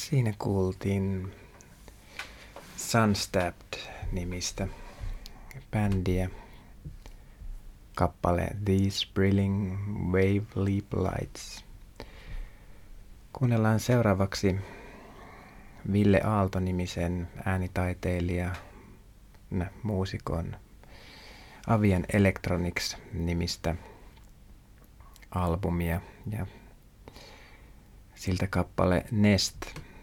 Siinä kuultiin Sunstabbed-nimistä bändiä, kappale These Brilliant Wave Leap Lights. Kuunnellaan seuraavaksi Ville Aalto-nimisen äänitaiteilijan, muusikon Avian Electronics-nimistä albumia ja siltä kappale Nest.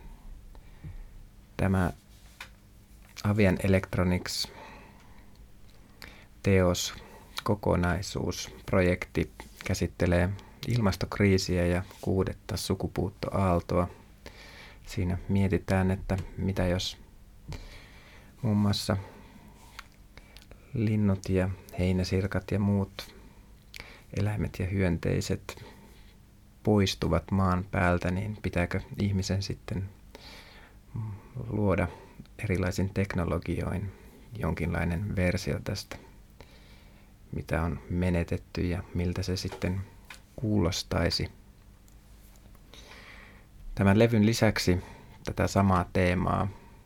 Tämä Avian Electronics teos, kokonaisuus, projekti käsittelee ilmastokriisiä ja kuudetta sukupuuttoaaltoa. Siinä mietitään, että mitä jos muun muassa linnut ja heinäsirkat ja muut eläimet ja hyönteiset poistuvat maan päältä, niin pitääkö ihmisen sitten luoda erilaisin teknologioin jonkinlainen versio tästä, mitä on menetetty ja miltä se sitten kuulostaisi. Tämän levyn lisäksi tätä samaa teemaa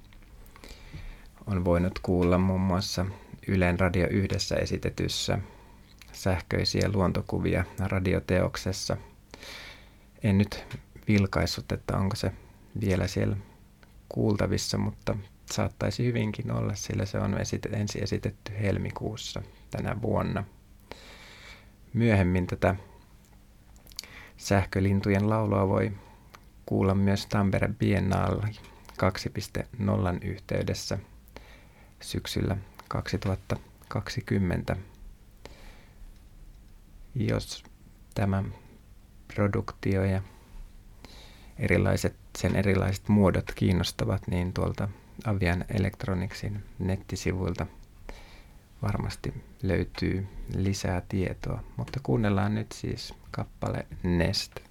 on voinut kuulla muun muassa Ylen Radio Yhdessä esitetyssä Sähköisiä luontokuvia radioteoksessa. En nyt vilkaissut, että onko se vielä siellä kuultavissa, mutta saattaisi hyvinkin olla, sillä se on ensin esitetty helmikuussa tänä vuonna. Myöhemmin tätä sähkölintujen laulua voi kuulla myös Tampere Biennale 2.0 yhteydessä syksyllä 2020. Jos tämä produktio ja sen erilaiset muodot kiinnostavat, niin tuolta Avian Electronicsin nettisivuilta varmasti löytyy lisää tietoa. Mutta kuunnellaan nyt siis kappale Nest.